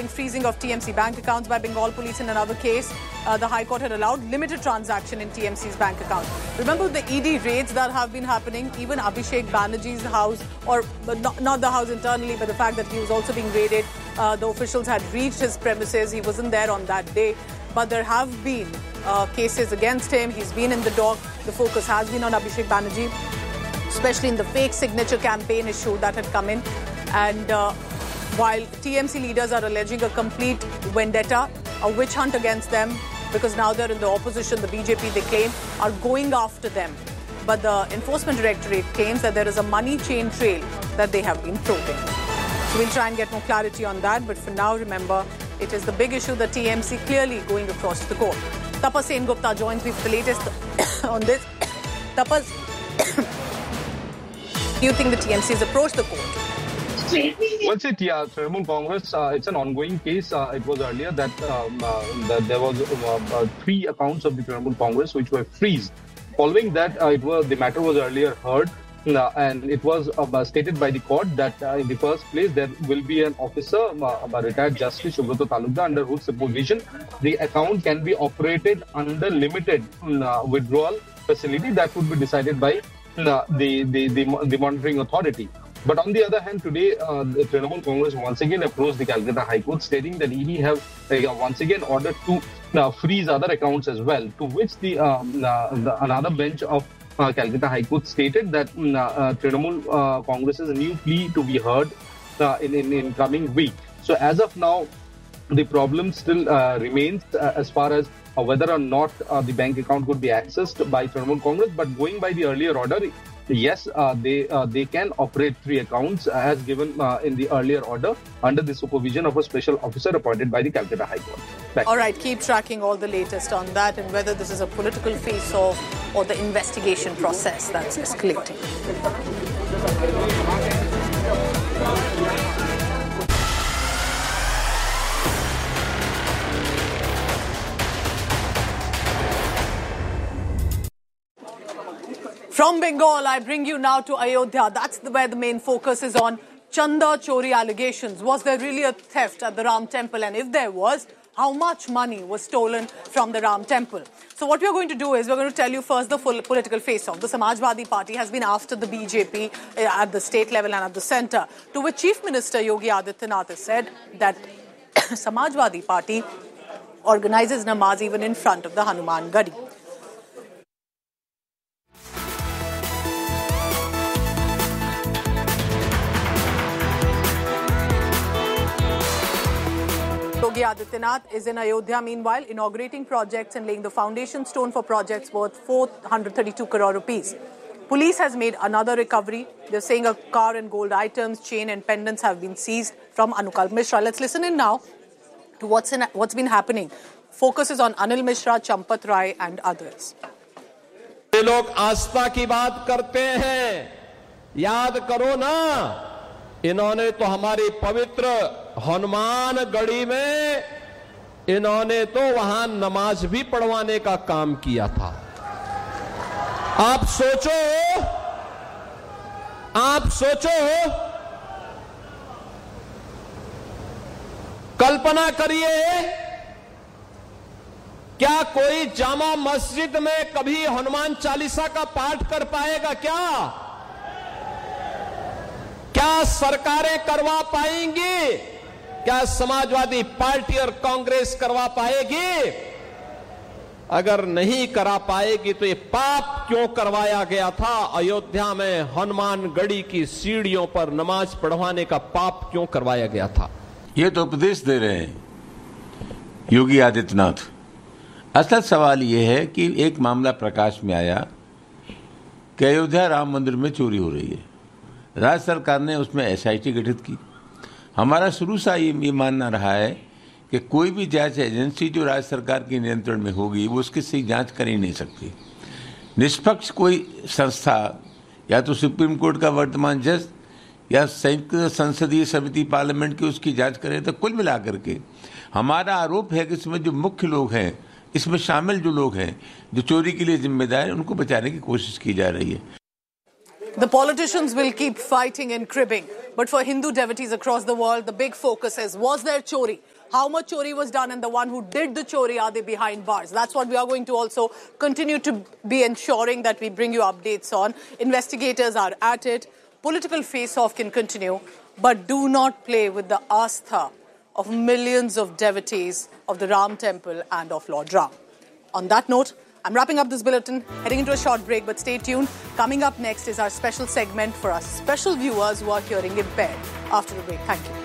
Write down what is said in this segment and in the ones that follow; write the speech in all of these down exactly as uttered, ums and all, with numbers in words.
following freezing of T M C bank accounts by Bengal police in another case. Uh, the High Court had allowed limited transaction in T M C's bank account. Remember the E D raids that have been happening? Even Abhishek Banerjee's house, or not, not the house internally, but the fact that he was also being raided. Uh, the officials had reached his premises. He wasn't there on that day. But there have been uh, cases against him. He's been in the dock. The focus has been on Abhishek Banerjee, especially in the fake signature campaign issue that had come in. And uh, while T M C leaders are alleging a complete vendetta, a witch hunt against them, because now they're in the opposition, the B J P, they claim, are going after them. But the Enforcement Directorate claims that there is a money chain trail that they have been probing. So we'll try and get more clarity on that. But for now, remember, it is the big issue, the T M C clearly going across to the court. Tapas Sen Gupta joins me for the latest on this. Tapas, do you think the T M C has approached the court? Well, see, yeah, Trinamool Congress, uh, it's an ongoing case. Uh, it was earlier that, um, uh, that there was uh, uh, three accounts of the Trinamool Congress which were freezed. Following that, uh, it was the matter was earlier heard, uh, and it was uh, stated by the court that uh, in the first place there will be an officer, uh, a retired Justice Subrata Talukdar, under whose supervision the account can be operated under limited uh, withdrawal facility that would be decided by uh, the, the, the, the monitoring authority. But on the other hand, today, uh, the Trinamool Congress once again approached the Calcutta High Court, stating that E D have uh, once again ordered to uh, freeze other accounts as well, to which the, um, uh, the another bench of uh, Calcutta High Court stated that uh, uh, Trinamool uh, Congress's new plea to be heard uh, in, in, in coming week. So as of now, the problem still uh, remains uh, as far as uh, whether or not uh, the bank account could be accessed by Trinamool Congress. But going by the earlier order, yes, uh, they uh, they can operate three accounts as given uh, in the earlier order under the supervision of a special officer appointed by the Calcutta High Court. Back. All right, keep tracking all the latest on that and whether this is a political face-off or the investigation process that's escalating. From Bengal, I bring you now to Ayodhya. That's the, where the main focus is on Chanda Chori allegations. Was there really a theft at the Ram Temple? And if there was, how much money was stolen from the Ram Temple? So what we're going to do is we're going to tell you first the full political face-off. The Samajwadi Party has been after the B J P at the state level and at the centre, to which Chief Minister Yogi Adityanath has said that Samajwadi Party organizes namaz even in front of the Hanuman Gadi. Yogi Adityanath is in Ayodhya, meanwhile, inaugurating projects and laying the foundation stone for projects worth four hundred thirty-two crore rupees. Police has made another recovery. They're saying a car and gold items, chain and pendants have been seized from Anukalp Mishra. Let's listen in now to what's, in, what's been happening. Focus is on Anil Mishra, Champat Rai and others. ये लोग आस्था की बात करते हैं, याद करो ना, इन्होंने तो हमारी पवित्र हनुमान गढ़ी में इन्होंने तो वहां नमाज भी पढ़वाने का काम किया था। आप सोचो, आप सोचो, कल्पना करिए, क्या कोई जामा मस्जिद में कभी हनुमान चालीसा का पाठ कर पाएगा क्या? क्या सरकारें करवा पाएंगी? क्या समाजवादी पार्टी और कांग्रेस करवा पाएगी? अगर नहीं करा पाएगी तो ये पाप क्यों करवाया गया था? अयोध्या में हनुमान गढ़ी की सीढ़ियों पर नमाज पढ़वाने का पाप क्यों करवाया गया था? ये तो उपदेश दे रहे हैं योगी आदित्यनाथ। असल सवाल ये है कि एक मामला प्रकाश में आया कि अयोध्या राम मंदिर में चोरी हो रही है। राज्य सरकार ने उसमें एस आई टी गठित की। हमारा शुरू से ये मानना रहा है कि कोई भी जांच एजेंसी जो राज्य सरकार के नियंत्रण में होगी वो उसकी सही जांच कर ही नहीं सकती। निष्पक्ष कोई संस्था या तो सुप्रीम कोर्ट का वर्तमान जज या संयुक्त संसदीय समिति पार्लियामेंट की उसकी जांच करें। तो कुल मिलाकर के हमारा आरोप है कि इसमें जो मुख्य लोग हैं, इसमें शामिल जो लोग हैं, जो चोरी के लिए जिम्मेदार हैं, उनको बचाने की कोशिश की जा रही है। The politicians will keep fighting and cribbing. But for Hindu devotees across the world, the big focus is, was there chori? How much chori was done, and the one who did the chori, are they behind bars? That's what we are going to also continue to be ensuring that we bring you updates on. Investigators are at it. Political face-off can continue, but do not play with the astha of millions of devotees of the Ram Temple and of Lord Ram. On that note, I'm wrapping up this bulletin, heading into a short break, but stay tuned. Coming up next is our special segment for our special viewers who are hearing impaired. After the break, thank you.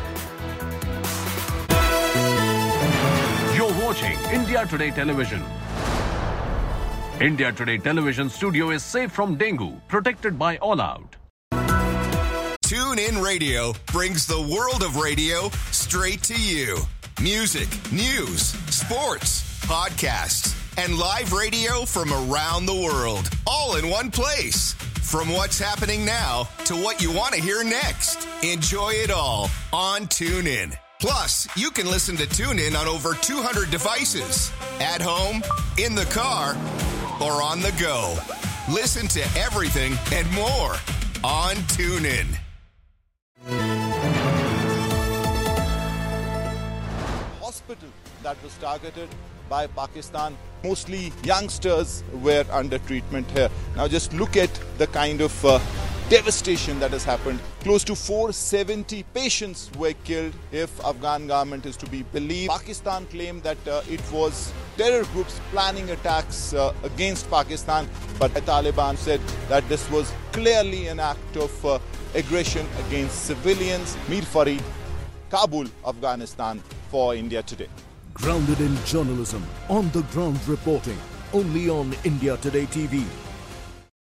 You're watching India Today Television. India Today Television studio is safe from dengue, protected by All Out. Tune In Radio brings the world of radio straight to you. Music, news, sports, podcasts, and live radio from around the world, all in one place. From what's happening now to what you want to hear next. Enjoy it all on TuneIn. Plus, you can listen to TuneIn on over two hundred devices. At home, in the car, or on the go. Listen to everything and more on TuneIn. Hospital that was targeted by Pakistan. Mostly youngsters were under treatment here. Now just look at the kind of uh, devastation that has happened. Close to four hundred seventy patients were killed, if Afghan government is to be believed. Pakistan claimed that uh, it was terror groups planning attacks uh, against Pakistan, but the Taliban said that this was clearly an act of uh, aggression against civilians. Mir Farid, Kabul, Afghanistan, for India Today. Grounded in journalism, on the ground reporting, only on India Today T V.